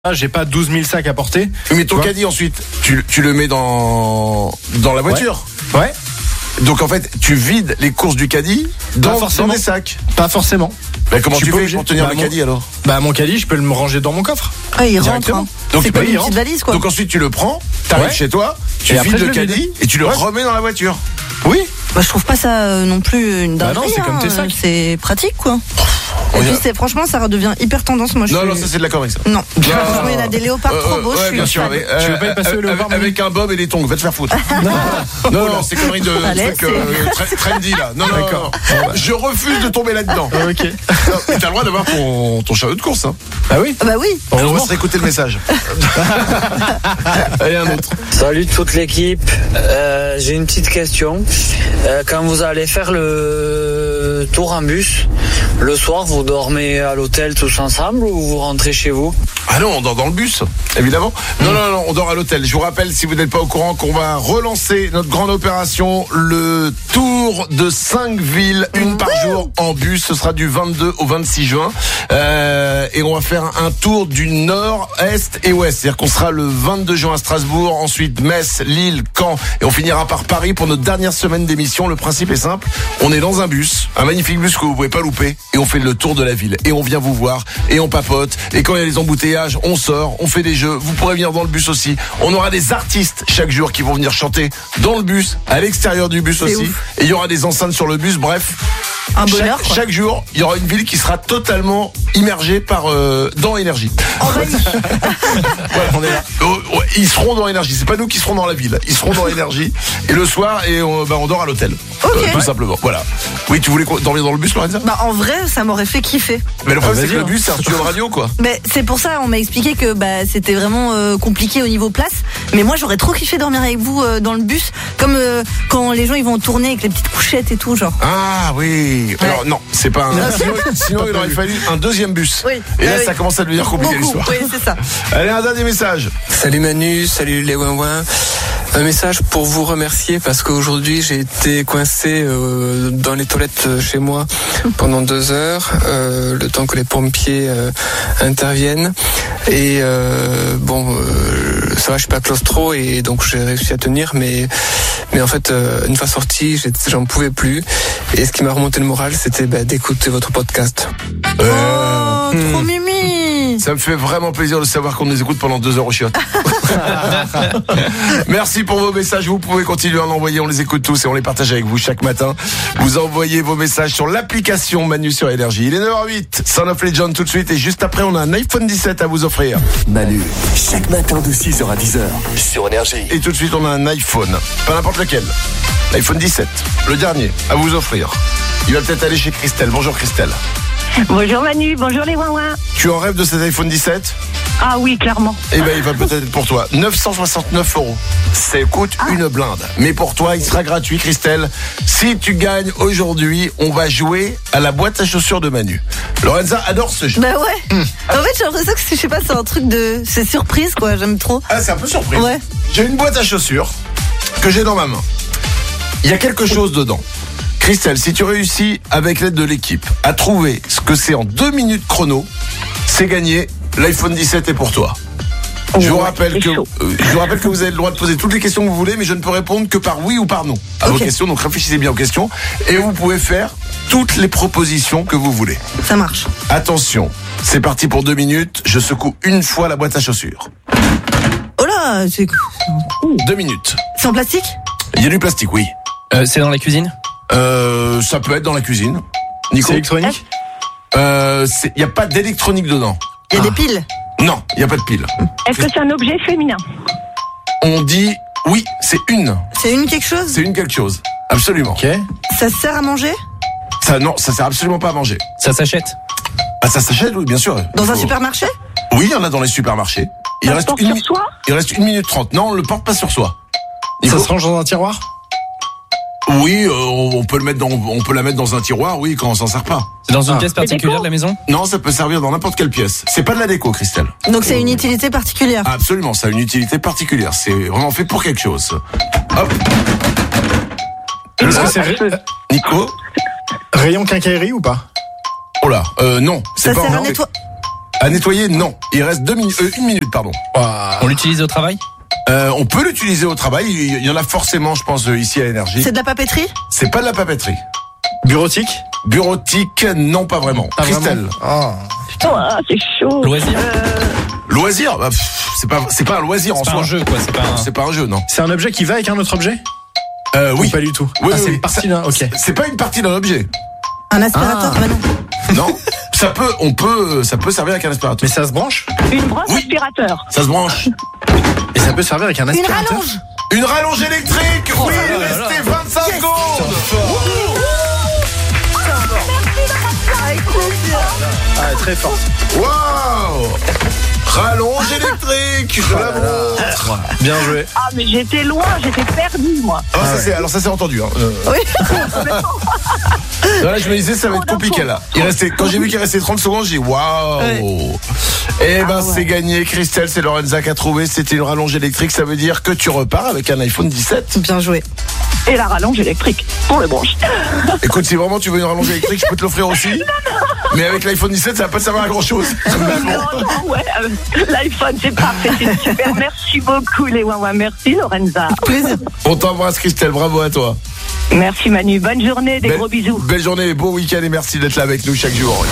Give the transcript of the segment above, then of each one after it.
J'ai pas 12 000 sacs à porter. Mais ton caddie ensuite, tu le mets dans la voiture. Ouais. Donc en fait, tu vides les courses du caddie dans des sacs. Pas forcément. Mais comment tu fais pour tenir le caddie alors ? Mon caddie, je peux le ranger dans mon coffre. Ah, il rentre. Hein. Donc c'est comme une petite valise quoi. Donc ensuite tu le prends, t'arrives chez toi, tu vides le caddie et tu le remets dans la voiture. Oui. Je trouve pas ça non plus une dinguerie. Non, c'est comme tes sacs. C'est pratique quoi. Et puis franchement ça redevient hyper tendance. Moi, non, ça c'est de la connerie ça. Non, franchement il y en a des léopards trop beaux. Ouais, bien sûr. Tu veux pas y passer au léopard avec un bob et des tongs, va te faire foutre. Non, c'est connerie de truc trendy là. Non, d'accord. Je refuse de tomber là-dedans. Ok. Mais t'as le droit d'avoir ton chariot de course. Hein. Ah oui. Bah oui. On va se réécouter le message. Allez, un autre. Salut toute l'équipe. J'ai une petite question. Quand vous allez faire le tour en bus, le soir, vous dormez à l'hôtel tous ensemble ou vous rentrez chez vous ? Ah non, on dort dans le bus, évidemment. Non, on dort à l'hôtel. Je vous rappelle, si vous n'êtes pas au courant, qu'on va relancer notre grande opération, le tour de 5 villes, une par jour en bus. Ce sera du 22 au 26 juin. Et on va faire un tour du nord, est et ouest. C'est-à-dire qu'on sera le 22 juin à Strasbourg, ensuite Metz, Lille, Caen, et on finira par Paris pour notre dernière semaine d'émission. Le principe est simple. On est dans un bus, un magnifique bus que vous pouvez pas louper, et on fait le tour de la ville. Et on vient vous voir, et on papote, et quand il y a des embouteillages, on sort, on fait des jeux. Vous pourrez venir dans le bus aussi. On aura des artistes chaque jour qui vont venir chanter dans le bus, à l'extérieur du bus aussi. Ouf. Et il y aura des enceintes sur le bus. Bref, un bonheur. Chaque jour, il y aura une ville qui sera totalement immergée dans Énergie. On est là. Ils seront dans Énergie. C'est pas nous qui serons dans la ville. Ils seront dans Énergie. Et le soir, on dort à l'hôtel. Okay. Tout simplement. Voilà. Oui, tu voulais dormir dans le bus, Lorenza ? En vrai, ça m'aurait fait kiffer. Mais le problème, c'est que le bus, c'est un studio de radio, quoi. Mais c'est pour ça, on m'a expliqué que c'était vraiment compliqué au niveau place. Mais moi, j'aurais trop kiffé dormir avec vous dans le bus, comme quand les gens ils vont tourner avec les petites couchettes et tout, genre. Ah oui. Ouais. Alors non, c'est pas un. Sinon, il aurait fallu un deuxième bus. Oui. Et là, ça commence à devenir compliqué l'histoire. Oui, c'est ça. Allez, un dernier message. Salut Manu, salut les ouin-ouin. Un message pour vous remercier parce qu'aujourd'hui j'ai été coincé dans les toilettes chez moi pendant 2 heures, le temps que les pompiers interviennent. Et ça va, je suis pas claustro et donc j'ai réussi à tenir, mais en fait une fois sorti, j'en pouvais plus. Et ce qui m'a remonté le moral, c'était d'écouter votre podcast. Trop mimi. Ça me fait vraiment plaisir de savoir qu'on nous écoute pendant 2 heures au chiottes. Merci pour vos messages. Vous pouvez continuer à en envoyer. On les écoute tous et on les partage avec vous chaque matin. Vous envoyez vos messages sur l'application Manu sur Énergie. Il est 9h08. Son of Legend tout de suite. Et juste après, on a un iPhone 17 à vous offrir. Manu, chaque matin de 6h à 10h sur Énergie. Et tout de suite, on a un iPhone. Pas n'importe lequel. L'iPhone 17. Le dernier à vous offrir. Il va peut-être aller chez Christelle. Bonjour Christelle. Bonjour Manu, bonjour les ouin-ouin. Tu en rêves de cet iPhone 17 ? Ah oui, clairement. Eh ben, il va peut-être être pour toi. 969 €. Ça coûte une blinde. Mais pour toi, il sera gratuit, Christelle. Si tu gagnes aujourd'hui, on va jouer à la boîte à chaussures de Manu. Lorenza adore ce jeu. Ouais. En fait, j'ai l'impression que c'est un truc de... C'est surprise, quoi. J'aime trop. Ah, c'est un peu surprise. Ouais. J'ai une boîte à chaussures que j'ai dans ma main. Il y a quelque chose dedans. Christelle, si tu réussis, avec l'aide de l'équipe, à trouver ce que c'est en 2 minutes chrono, c'est gagné. L'iPhone 17 est pour toi. Je vous rappelle que vous avez le droit de poser toutes les questions que vous voulez, mais je ne peux répondre que par oui ou par non à vos questions. Donc réfléchissez bien aux questions et vous pouvez faire toutes les propositions que vous voulez. Ça marche. Attention, c'est parti pour 2 minutes. Je secoue une fois la boîte à chaussures. Oh là, c'est... 2 minutes. C'est en plastique ? Il y a du plastique, oui. C'est dans la cuisine ? Ça peut être dans la cuisine. Nico ? C'est électronique ? Il n'y a pas d'électronique dedans. Il y a des piles ? Non, il n'y a pas de piles. Est-ce que c'est un objet féminin ? On dit oui, c'est une. C'est une quelque chose ? C'est une quelque chose. Absolument. Ok. Ça sert à manger ? Non, ça sert absolument pas à manger. Ça s'achète ? Ah, ça s'achète, oui, bien sûr. Dans un supermarché ? Oui, il y en a dans les supermarchés. Ça se porte sur soi ? Il reste 1 minute 30. Non, on le porte pas sur soi. Ça se range dans un tiroir ? Oui, on peut la mettre dans un tiroir, oui, quand on s'en sert pas. C'est dans une pièce particulière de la maison ? Non, ça peut servir dans n'importe quelle pièce. C'est pas de la déco, Christelle. Donc c'est une utilité particulière. Absolument, ça a une utilité particulière. C'est vraiment fait pour quelque chose. Hop. Est-ce que c'est Nico ? Rayon quincaillerie ou pas ? Oh là, non. Ça sert à nettoyer. À nettoyer, non. Il reste 1 minute, pardon. On l'utilise au travail? On peut l'utiliser au travail. Il y en a forcément, je pense, ici à Énergie. C'est de la papeterie? C'est pas de la papeterie. Bureautique? Bureautique, non, pas vraiment. Pas Christelle. vraiment. C'est chaud. Loisir? Loisir, c'est pas un loisir en C'est pas soi. un jeu, quoi. C'est pas un jeu, non. C'est un objet qui va avec un autre objet? Oui. Ou pas du tout. Oui, c'est oui, une partie d'un. Ok. C'est pas une partie d'un objet. Un aspirateur? Ah. Bah non. Non. Ça peut servir avec un aspirateur. Mais ça se branche? Une brosse Oui. aspirateur. Ça se branche. Et ça peut servir avec un Une aspirateur? rallonge? Une rallonge électrique. Oui, il restait 25 secondes. Ah, très forte. Waouh. Rallonge électrique. Je la montre. Bien joué. Ah, mais j'étais loin, j'étais perdue, moi. Alors ça s'est entendu. Hein. Oui. Là, je me disais ça va être compliqué là. Quand j'ai vu qu'il restait 30 secondes, j'ai dit waouh. Et ben c'est gagné. Christelle, c'est Lorenza qui a trouvé. C'était une rallonge électrique. Ça veut dire que tu repars avec un iPhone 17. Bien joué. Et la rallonge électrique pour le branche. Écoute, si vraiment tu veux une rallonge électrique, je peux te l'offrir aussi. Mais avec l'iPhone 17, ça va pas te servir à grand chose. Non, ouais, l'iPhone, c'est parfait, c'est super. Merci beaucoup, les Wawa. Merci, Lorenza. Plaisir. On t'embrasse, Christelle. Bravo à toi. Merci, Manu. Bonne journée, des gros bisous. Belle journée, beau week-end et merci d'être là avec nous chaque jour.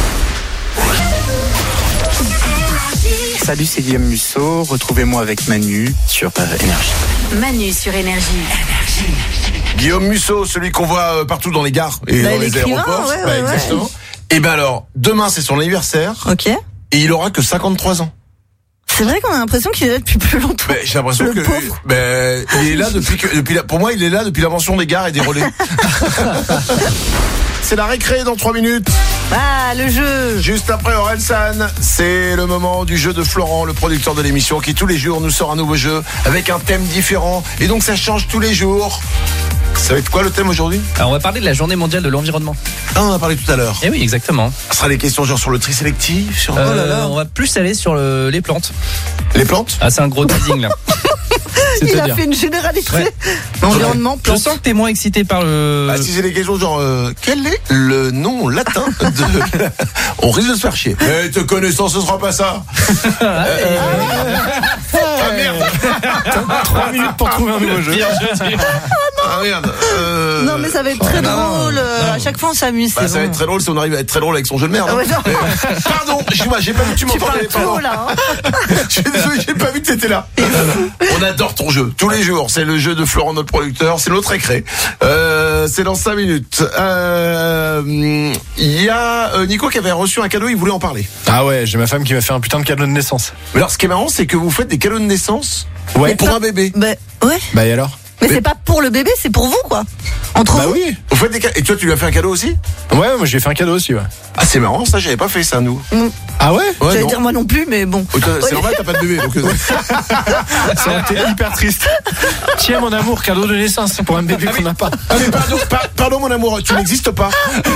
Salut, c'est Guillaume Musso. Retrouvez-moi avec Manu sur Énergie. Manu sur Énergie. Guillaume Musso, celui qu'on voit partout dans les gares et dans les l'écrivain, aéroports. ouais. Exactement. Et ben alors, demain c'est son anniversaire. Ok. Et il aura que 53 ans. C'est vrai qu'on a l'impression qu'il est là depuis plus longtemps. J'ai l'impression Le que pauvre. il est là pour moi il est là depuis l'invention des gares et des relais. C'est la récré dans 3 minutes. Ah, le jeu. Juste après Orelsan, c'est le moment du jeu de Florent, le producteur de l'émission, qui tous les jours nous sort un nouveau jeu avec un thème différent. Et donc ça change tous les jours. Ça va être quoi le thème aujourd'hui? Alors on va parler de la journée mondiale de l'environnement. Ah, on en a parlé tout à l'heure. Eh oui, exactement. Ce sera des questions genre sur le tri sélectif, sur... On va plus aller sur les plantes. Les plantes? Ah, c'est un gros teasing là. Il a fait une généralité. Ouais. Environnement, Je plantes. sens que t'es moins excité par le... Ah, si c'est des questions genre quel est le nom latin de... On risque de se faire chier. Eh, te connaissant, ce sera pas ça. Ah merde. 3 minutes pour trouver un nouveau jeu. Ah merde. Non, mais ça va être très drôle. À chaque fois, on s'amuse. Bah, ça va être très drôle si on arrive à être très drôle avec son jeu de merde. Ah ouais, non. Pardon, j'ai pas vu que tu m'entendais. Tu parles trop, là. Je suis désolé, j'ai pas vu que t'étais là. On adore ton jeu. Tous les jours, c'est le jeu de Florent, notre producteur. C'est notre récré. C'est dans 5 minutes. Il y a Nico qui avait reçu un cadeau, il voulait en parler. Ah ouais, j'ai ma femme qui m'a fait un putain de cadeau de naissance. Mais alors, ce qui est marrant, c'est que vous faites des cadeaux de naissance pour un bébé. Bah, ouais. Bah et alors? Mais c'est pas pour le bébé, c'est pour vous, quoi. Entre Bah vous. oui. Vous faites des cadeaux. Et toi, tu lui as fait un cadeau aussi? Ouais, moi j'ai fait un cadeau aussi, ouais. Ah, c'est marrant, ça, j'avais pas fait ça, nous. Ah ouais? J'allais non. dire moi non plus, mais bon. C'est normal, t'as pas de bébé. Donc... Ça a été hyper triste. Tiens mon amour, cadeau de naissance pour un bébé qu'on n'a pas. Ah, mais pardon, mon amour, tu n'existes pas.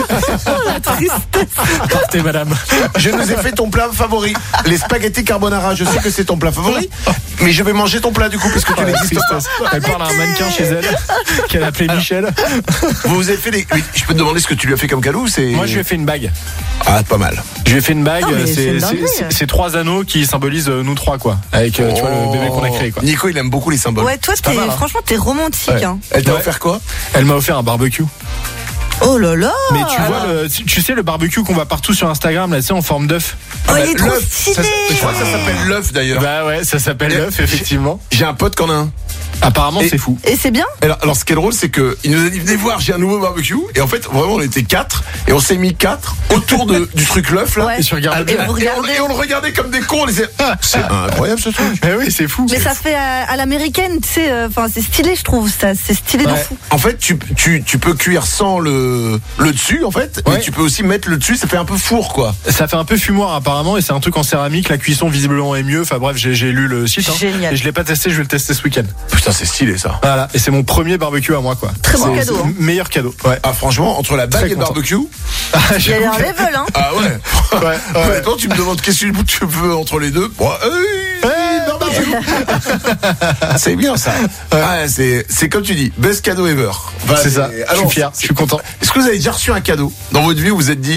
Partez madame. Je nous ai fait ton plat favori, les spaghettis carbonara. Je sais que c'est ton plat favori, mais je vais manger ton plat du coup parce que tu n'existes pas. Elle parle à un mannequin chez elle qu'elle appelait Michel. Vous vous êtes fait des... Oui, je peux te demander ce que tu lui as fait comme cadeau ou c'est... Moi je lui ai fait une bague. Ah, pas mal. Je lui ai fait une bague, Non, mais c'est une dinguerie. c'est 3 anneaux qui symbolisent nous 3 quoi. Avec tu vois le bébé qu'on a créé quoi. Nico, il aime beaucoup les symboles. Ouais, toi, pas mal, hein. franchement, t'es romantique, Ouais. hein. Elle t'a Ouais. offert quoi? Elle m'a offert un barbecue. Oh là là. Mais tu vois tu sais le barbecue qu'on voit partout sur Instagram là, tu sais en forme d'œuf. Oh, il est trop l'œuf, stylé. je crois que ça s'appelle l'œuf d'ailleurs. Bah ouais, ça s'appelle Et- l'œuf effectivement. J'ai un pote qui en a un. Apparemment Et- c'est fou. Et c'est bien. Alors ce qui est drôle, c'est que il nous a dit venez voir, j'ai un nouveau barbecue. Et en fait, vraiment, on était 4 et on s'est mis 4 autour du truc l'œuf là. Ouais. Et tu regardes Et bien. vous regardez. Et on le regardait comme des cons. On disait c'est incroyable ce truc. Eh oui, c'est fou. Mais ça fait à l'américaine, tu sais. Enfin, c'est stylé, je trouve. Ça, c'est stylé de Ouais. fou. En fait, tu peux cuire sans le dessus en fait, Ouais. et tu peux aussi mettre le dessus. Ça fait un peu four quoi. Ça fait un peu fumoir apparemment et c'est un truc en céramique. La cuisson visiblement est mieux. Enfin bref, j'ai lu le site. Génial. Et je l'ai pas testé. Je vais le tester ce week-end. Putain, c'est stylé ça. Voilà. Et c'est mon premier barbecue à moi quoi. Très bon C'est- cadeau, c'est hein. le meilleur cadeau. Ouais. Ah franchement, entre la bague Très et le content. barbecue. Il y a un level, hein. Ah ouais. Ouais. Maintenant, tu me demandes qu'est-ce que tu veux entre les deux. Bon, barbecue. C'est bien ça. Ah, c'est comme tu dis, best cadeau ever. Enfin, C'est ça. Je alors, suis fier. Je suis content. Est-ce que vous avez déjà reçu un cadeau dans votre vie où vous vous êtes dit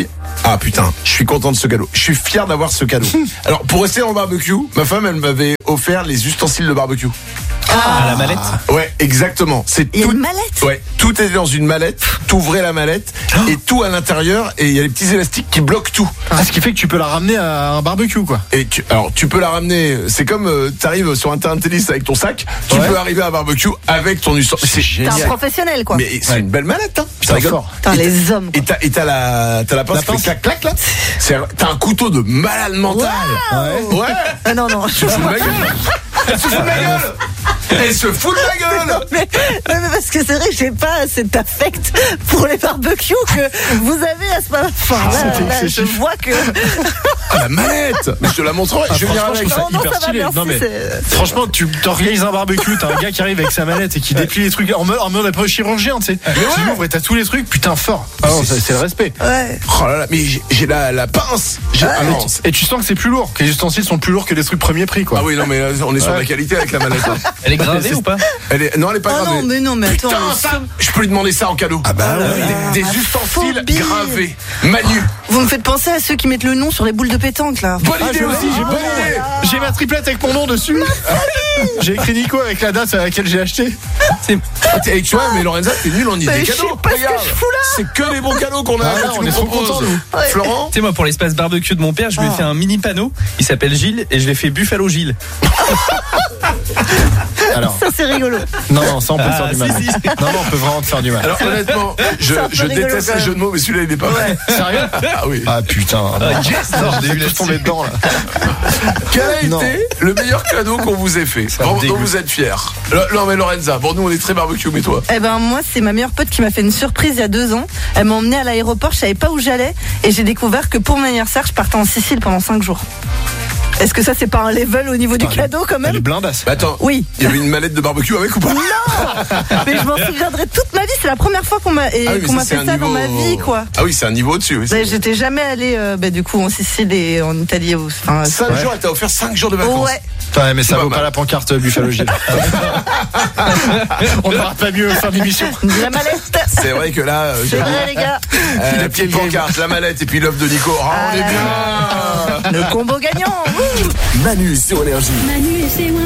Ah putain, je suis content de ce cadeau. Je suis fier d'avoir ce cadeau. Alors pour rester en barbecue, ma femme elle m'avait offert les ustensiles de barbecue. À la mallette. Ouais, exactement. C'est Il y a tout. une mallette. Ouais, tout est dans une mallette. T'ouvrais la mallette et tout à l'intérieur et il y a les petits élastiques qui bloquent tout. Ah, ce qui fait que tu peux la ramener à un barbecue, quoi. Et alors tu peux la ramener. C'est comme t'arrives sur un terrain de tennis avec ton sac. Tu peux arriver à un barbecue avec ton ustensile. C'est T'es un génial. professionnel, quoi. Mais c'est une belle mallette, hein. Putain, rigole. fort. Putain, Et les hommes, quoi. Et t'as la pince qui fait clac clac là. T'as un couteau de malade mental. Ouais. Ah, non. Elle se fout de ma gueule. Elle se fout de ma gueule. Elle se fout de ma gueule. mais parce que c'est vrai que j'ai pas cet affect pour les barbecues que vous avez à ce moment. Enfin, là, je vois que. Ah, la mallette. Mais je te la montrerai. Je vais venir franchement, avec. je trouve ça Non, hyper ça va, stylé. merci, Non, mais c'est- franchement, tu t'organises un barbecue, t'as un gars qui arrive avec sa mallette et qui déplie les trucs en mode après chirurgien, tu sais. Tu l'ouvres et t'as tous les trucs, putain, fort. Ah non, c'est le respect. Ouais. Oh là là, mais j'ai la pince. Ah non. Et tu sens que c'est plus lourd, que les ustensiles sont plus lourds que les trucs premier prix, quoi. Ah oui, non, mais là, on est sur de la qualité avec la mallette. Hein. Elle est gravée ou pas? Non, elle est pas Oh gravée. non, mais attends. Putain, ça, je peux lui demander ça en cadeau. Ah bah des ustensiles phobie. gravés. Manu. Vous me faites penser à ceux qui mettent le nom sur les boules de pétanque, là. Bonne idée je aussi, aussi, j'ai bonne idée. J'ai ma triplette avec mon nom dessus. J'ai écrit Nico avec la date à laquelle j'ai acheté. Et tu vois, mais Lorenza, t'es nul en idée Mais je cadeaux. sais pas ce que je fous là. C'est que des bons cadeaux qu'on a. Ah que non, tu on nous est trop proposes. contents, nous. Ouais. Florent. Tu sais, moi, pour l'espace barbecue de mon père, je lui ai fait un mini panneau. Il s'appelle Gilles et je l'ai fait Buffalo Gilles. Alors, Ça, c'est rigolo. non, ça on peut te faire du mal. si. Non, on peut vraiment te faire du mal. Alors honnêtement, je C'est un peu rigolo, déteste quand les même. jeux de mots, mais celui-là il est pas mal. Sérieux? Ah oui. Ah putain. Non, je vais tous tomber dedans là. Quel a Non. été le meilleur cadeau qu'on vous ait fait, me dont dégoûte. vous êtes fiers? Non mais Lorenza, bon nous on est très barbecue, mais toi? Eh ben, moi, c'est ma meilleure pote qui m'a fait une surprise il y a 2 ans. Elle m'a emmenée à l'aéroport, je savais pas où j'allais. Et j'ai découvert que pour mon anniversaire, je partais en Sicile pendant 5 jours. Est-ce que ça, c'est pas un level au niveau du cadeau, quand Elle est même? blindasse. Bah, attends, Oui. il y avait une mallette de barbecue avec ou pas? Mais je m'en souviendrai toute ma vie. C'est la première fois qu'on m'a Ah oui, mais qu'on m'a c'est fait un ça dans niveau- ma vie, quoi. Ah oui, c'est un niveau au-dessus. Oui, Bah, j'étais jamais allée, du coup, en Sicile et en Italie. Enfin, 5 jours, elle t'a offert 5 jours de vacances. ouais. Ouais, mais ça Pas vaut mal. pas la pancarte Buffalo Gilles. On n'aura pas mieux fin d'émission. La mallette. C'est vrai que là, C'est vrai, les gars. la petite pancarte, la mallette et puis l'œuf de Nico. Oh, on est bien. Le combo gagnant. Wouh. Manu sur Énergie. Manu et ses